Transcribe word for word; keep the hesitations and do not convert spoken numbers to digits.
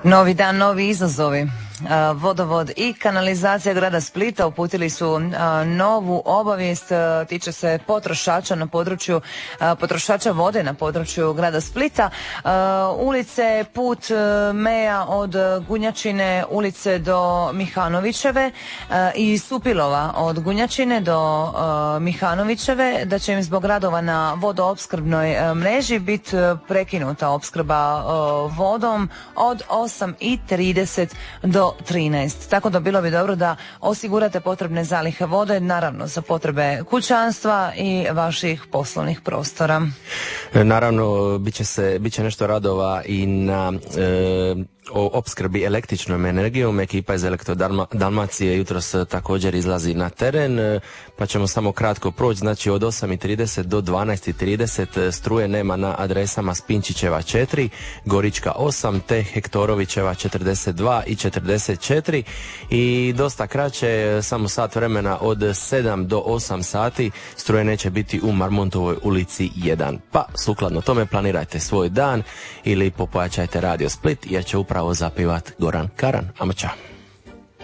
Novi dan, novi izazovi. Vodovod i kanalizacija grada Splita uputili su novu obavijest, tiče se potrošača na području potrošača vode na području grada Splita. Ulice put Meja od Gunjačine ulice do Mihanovićeve i Supilova od Gunjačine do Mihanovićeve, da će im zbog radova na vodoopskrbnoj mreži biti prekinuta opskrba vodom od osam i trideset do trinaest. Tako da bilo bi dobro da osigurate potrebne zalihe vode, naravno za potrebe kućanstva i vaših poslovnih prostora. Naravno, bit će se, bit će nešto radova i na e, o opskrbi električnom energijom. Ekipa iz Elektrodalmacije jutros također izlazi na teren, pa ćemo samo kratko proći. Znači od osam i trideset do dvanaest i trideset struje nema na adresama Spinčićeva četiri, Gorička osam te Hektorovićeva četrdeset dva i četrdeset četiri, i dosta kraće, samo sat vremena od sedam do osam sati struje neće biti u Marmontovoj ulici jedan. Pa sukladno tome planirajte svoj dan ili popojačajte Radio Split jer će upravo zapivat Goran Karan. Amo čao.